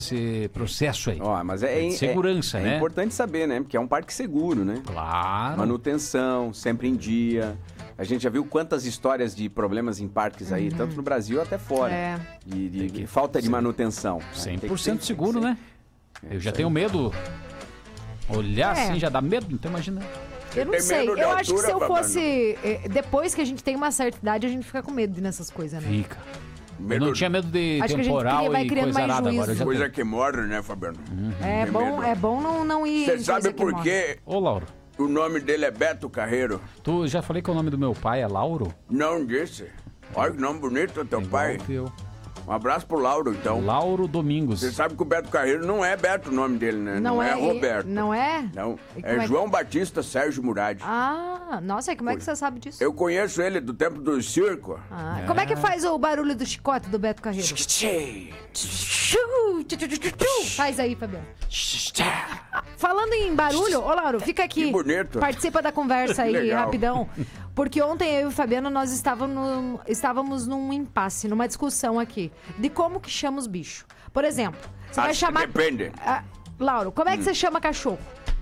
esse processo aí. Ó, mas segurança, né? É importante saber, né? Porque é um parque seguro, né? Claro. Manutenção, sempre em dia. A gente já viu quantas histórias de problemas em parques aí, tanto no Brasil até fora. De falta de manutenção. 100% seguro, né? Eu já tenho medo. Olhar assim já dá medo, então imagina. Eu não sei, eu acho que se eu fosse... Depois que a gente tem uma certa idade, a gente fica com medo nessas coisas, né? Fica. Eu não tinha medo de acho temporal vai e criando coisa mais arada juízo. agora. Eu já Coisa tenho. que morre, né, Fabiano? É bom não ir... Você em sabe coisa que por morre. quê? Ô, Lauro, O nome dele é Beto Carreiro. tu já falei que o nome do meu pai é Lauro? Não disse. Olha que nome bonito, teu pai. Igual que eu. Um abraço pro Lauro, então. Lauro Domingos. Você sabe que o Beto Carreiro não é Beto o nome dele, né? Não é Roberto. Não é? Não, E é como João Batista Sérgio Murad. Nossa, e como é que você sabe disso? Eu conheço ele do tempo do circo. Como é que faz o barulho do chicote do Beto Carreiro? Faz aí, Fabiano. Falando em barulho, ô Lauro, fica aqui. Que bonito. Participa da conversa aí, Legal. rapidão. Porque ontem eu e o Fabiano, nós estávamos num impasse, numa discussão aqui, de como que chama os bichos. Por exemplo, você vai chamar... Depende. Lauro, como é que você chama cachorro?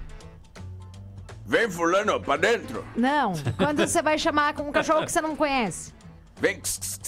Vem fulano, pra dentro. Não, quando você vai chamar um cachorro que você não conhece. Vem.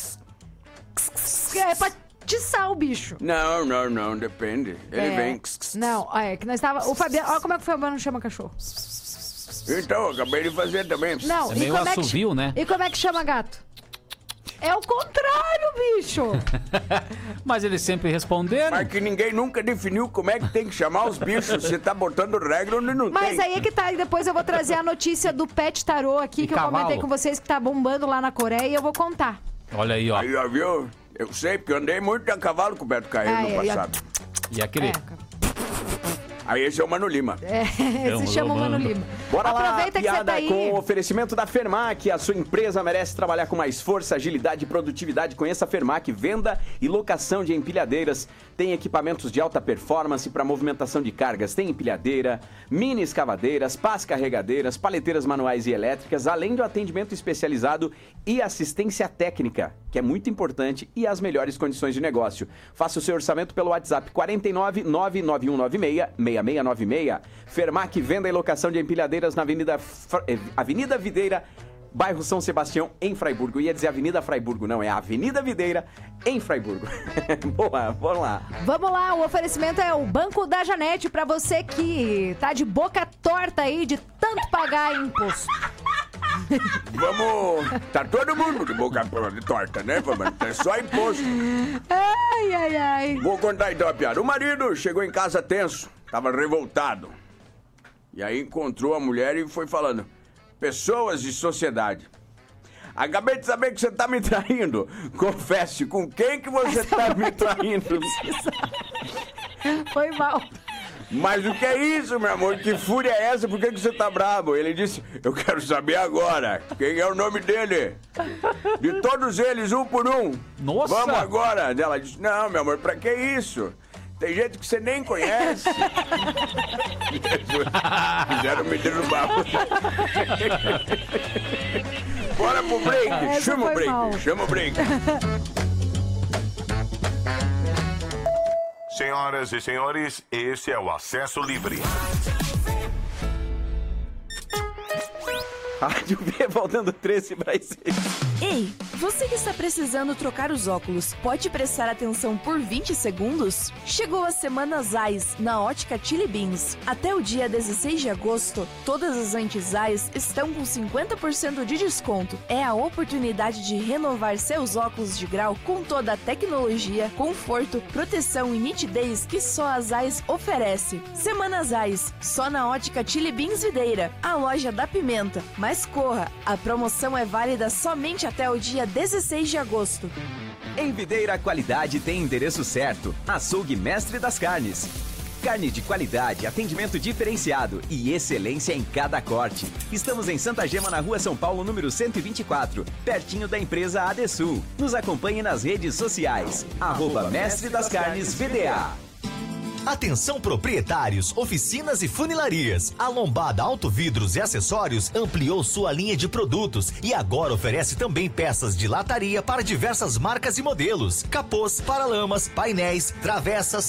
É pra tiçar o bicho. Não, depende. Ele vem. Não, é que nós tava... O Fabiano... Olha como é que o Fabiano chama cachorro. Então, eu acabei de fazer também. Não, É meio como assovio, né? E como é que chama gato? É o contrário, bicho. Mas eles sempre responderam. Mas que ninguém nunca definiu como é que tem que chamar os bichos. Você tá botando regra onde não Mas tem. aí é que tá. E depois eu vou trazer a notícia do Pet Tarô aqui, E que eu comentei cavalo. com vocês, que tá bombando lá na Coreia, e eu vou contar. Olha aí, ó. Aí, ó, viu? Eu sei, porque eu andei muito a cavalo com o Beto Carreiro no passado. E aquele... Aí esse é o Mano Lima. Se chama o Mano Lima. Bora lá, Aproveita que você piada tá aí. com o oferecimento da Fermac. A sua empresa merece trabalhar com mais força, agilidade e produtividade. Conheça a Fermac, venda e locação de empilhadeiras. Tem equipamentos de alta performance para movimentação de cargas. Tem empilhadeira, mini escavadeiras, pás carregadeiras, paleteiras manuais e elétricas, além do atendimento especializado e assistência técnica, que é muito importante, e as melhores condições de negócio. Faça o seu orçamento pelo WhatsApp 49 99196 6696. Fermac, venda e locação de empilhadeiras na Avenida Videira, bairro São Sebastião, em Fraiburgo. Ia dizer Avenida Fraiburgo, não, é Avenida Videira, em Fraiburgo. Boa, vamos lá. Vamos lá, o oferecimento é o Banco da Janete, pra você que tá de boca torta aí de tanto pagar imposto. Vamos... Tá todo mundo de boca torta, né, Fabiano? É só imposto. Ai. Vou contar então a piada. O marido chegou em casa tenso, tava revoltado. E aí encontrou a mulher e foi falando: pessoas de sociedade, acabei de saber que você tá me traindo. Confesse, com quem que você tá me traindo? Foi mal. Mas o que é isso, meu amor? Que fúria é essa? Por que você tá bravo? Ele disse: eu quero saber agora. Quem é o nome dele? De todos eles, um por um. Nossa! Vamos agora. Ela disse: não, meu amor, pra que isso? Tem gente que você nem conhece. Fizeram me derrubar. Bora pro break. Essa Chama o foi break. mal. Chama o break. Senhoras e senhores, esse é o Acesso Livre. Rádio V voltando 13 para 6. Ei, você que está precisando trocar os óculos, pode prestar atenção por 20 segundos? Chegou a Semana Zeiss na Ótica Chili Beans. Até o dia 16 de agosto, todas as lentes Zeiss estão com 50% de desconto. É a oportunidade de renovar seus óculos de grau com toda a tecnologia, conforto, proteção e nitidez que só a Zeiss oferece. Semana Zeiss, só na Ótica Chili Beans Videira, a loja da pimenta. Mas corra, a promoção é válida somente até o dia 16 de agosto. Em Videira, a qualidade tem endereço certo. Açougue Mestre das Carnes. Carne de qualidade, atendimento diferenciado e excelência em cada corte. Estamos em Santa Gema, na Rua São Paulo, número 124, pertinho da empresa ADSul. Nos acompanhe nas redes sociais. @Mestre das Carnes VDA. Atenção proprietários, oficinas e funilarias. A Lombada Auto Vidros e Acessórios ampliou sua linha de produtos e agora oferece também peças de lataria para diversas marcas e modelos. Capôs, paralamas, painéis, travessas,